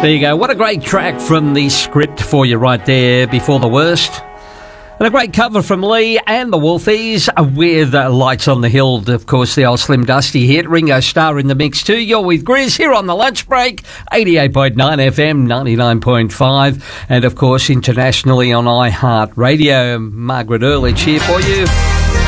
There you go. What a great track from the script for you right there, Before the Worst. And a great cover from Lee and the Wolfies with Lights on the Hill. Of course, the old Slim Dusty hit. Ringo Starr in the mix too. You're with Grizz here on the lunch break. 88.9 FM, 99.5. And of course, internationally on iHeart Radio. Margaret Earledge here for you.